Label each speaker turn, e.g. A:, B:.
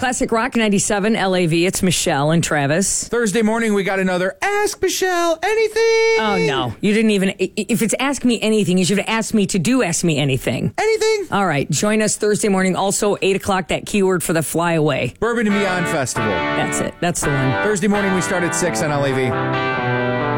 A: Classic Rock 97 LAV. It's Michelle and Travis.
B: Thursday morning, we got another Ask Michelle Anything.
A: Oh, no. You didn't even... If it's Ask Me Anything, you should have asked me to do Ask Me Anything.
B: Anything?
A: All right. Join us Thursday morning. Also, 8 o'clock, that keyword for the flyaway.
B: Bourbon and Beyond Festival.
A: That's it. That's the one.
B: Thursday morning, we start at 6 on LAV.